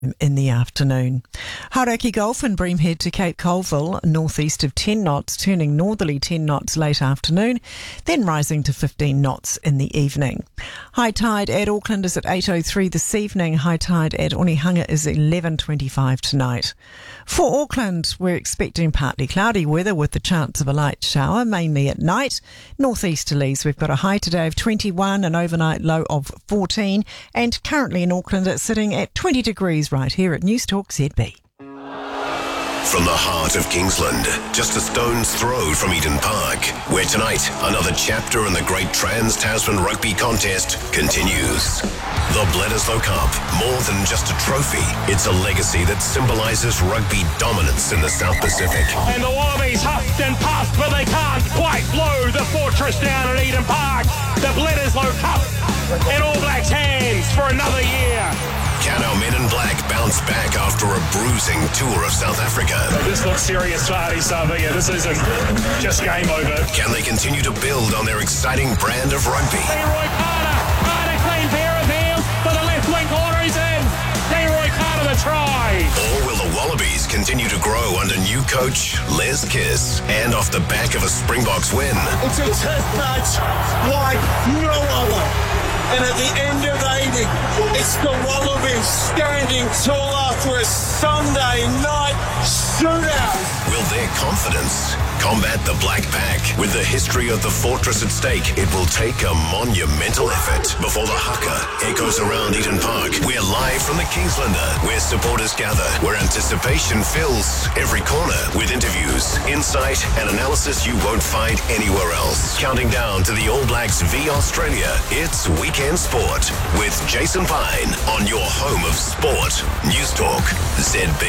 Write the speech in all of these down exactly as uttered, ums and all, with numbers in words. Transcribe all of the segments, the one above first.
in the afternoon. Hauraki Gulf and Breamhead to Cape Colville, northeast of ten knots, turning northerly ten knots late afternoon, then rising to fifteen knots in the evening. High tide at Auckland is at eight oh three this evening. High tide at Onehunga is eleven twenty-five tonight. For Auckland, we're expecting partly cloudy weather with the chance of a light shower, mainly at night. Northeasterlies, we've got a high today of twenty-one, an overnight low of fourteen, and currently in Auckland it's sitting at twenty degrees right here at News Talk Z B. From the heart of Kingsland, just a stone's throw from Eden Park, where tonight another chapter in the great Trans-Tasman rugby contest continues. The Bledisloe Cup, more than just a trophy, it's a legacy that symbolises rugby dominance in the South Pacific. And the Wallabies huffed and puffed, but they can't quite blow the fortress down at Eden Park. The Bledisloe Cup in All Blacks' hands for another year. Can our men in black bounce back after a bruising tour of South Africa? This looks serious for Ardie Savea. This isn't just game over. Can they continue to build on their exciting brand of rugby? Leroy Carter, Carter clean pair of heels for the left wing corner, he's in. Leroy Carter the try. Or will the Wallabies continue to grow under new coach Les Kiss and off the back of a Springboks win? It's a test match like no other. And at the end of eighty, it's the Wallabies standing tall after a Sunday night shootout. Will their confidence combat the Black Pack? With the history of the fortress at stake, it will take a monumental effort before the haka echoes around Eden Park. We're live from the Kingslander, where supporters gather, where anticipation fills every corner with interviews, insight and analysis you won't find anywhere else. Counting down to the All Blacks v Australia, it's Weekend Sport with Jason Pine on your home of sport. News Talk Z B.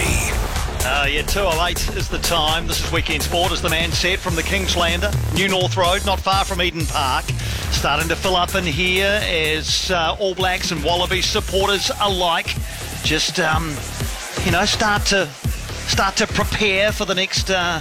Uh, yeah, two oh eight is the time. This is Weekend Sport, as the man said, from the Kingslander, New North Road, not far from Eden Park. Starting to fill up in here as uh, All Blacks and Wallabies supporters alike just, um, you know, start to start to prepare for the next uh,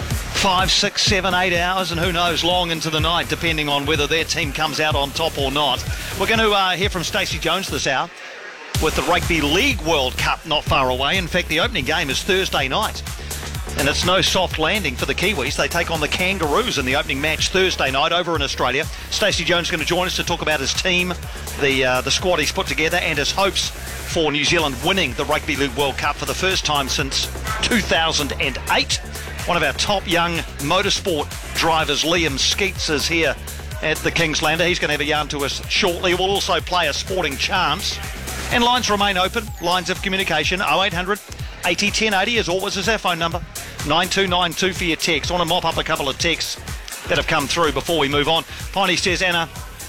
five, six, seven, eight hours, and who knows, long into the night, depending on whether their team comes out on top or not. We're going to uh, hear from Stacey Jones this hour, with the Rugby League World Cup not far away. In fact, the opening game is Thursday night. And it's no soft landing for the Kiwis. They take on the Kangaroos in the opening match Thursday night over in Australia. Stacey Jones is going to join us to talk about his team, the uh, the squad he's put together, and his hopes for New Zealand winning the Rugby League World Cup for the first time since two thousand eight. One of our top young motorsport drivers, Liam Skeets, is here at the Kingslander. He's going to have a yarn to us shortly. We'll also play a sporting chance. And lines remain open, lines of communication, oh eight hundred eighty ten eighty as always is our phone number, nine two nine two for your text. I want to mop up a couple of texts that have come through before we move on. Piney says, Anna,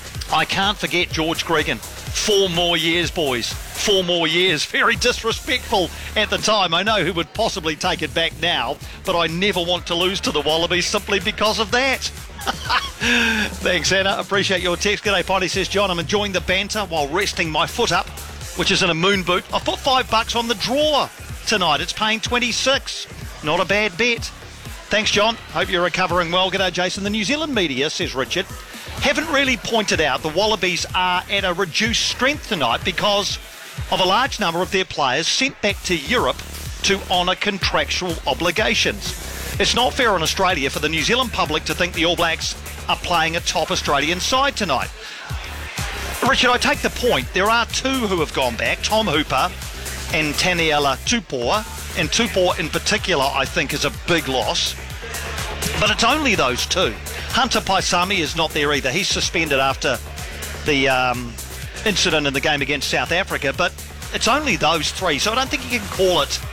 I can't forget George Gregan. Four more years, boys. Four more years. Very disrespectful at the time. I know who would possibly take it back now, but I never want to lose to the Wallabies simply because of that. Thanks, Anna. Appreciate your text. G'day, Piney says, John, I'm enjoying the banter while resting my foot up, which is in a moon boot. I've put five bucks on the draw tonight. It's paying twenty-six. Not a bad bet. Thanks, John. Hope you're recovering well. G'day, Jason. The New Zealand media, says Richard, haven't really pointed out the Wallabies are at a reduced strength tonight because of a large number of their players sent back to Europe to honour contractual obligations. It's not fair on Australia for the New Zealand public to think the All Blacks are playing a top Australian side tonight. Richard, I take the point. There are two who have gone back, Tom Hooper and Taniela Tupou. And Tupou in particular, I think, is a big loss. But it's only those two. Hunter Paisami is not there either. He's suspended after the um, incident in the game against South Africa. But it's only those three. So I don't think you can call it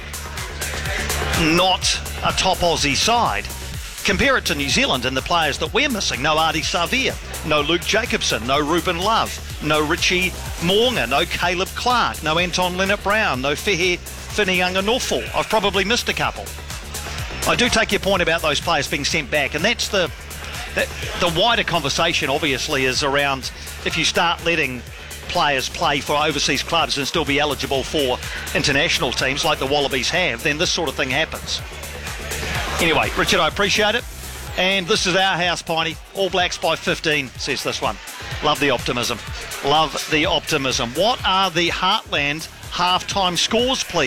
not a top Aussie side. Compare it to New Zealand and the players that we're missing. No Ardie Savea, no Luke Jacobson, no Ruben Love, no Richie Mo'unga, no Caleb Clark, no Anton Leonard-Brown, no Fehe Whiniunga-Nofo. I've probably missed a couple. I do take your point about those players being sent back, and that's the that, the wider conversation obviously is around if you start letting players play for overseas clubs and still be eligible for international teams like the Wallabies have, then this sort of thing happens. Anyway, Richard, I appreciate it. And this is our house, Piney. All Blacks by fifteen, says this one. Love the optimism. Love the optimism. What are the Heartland half-time scores, please.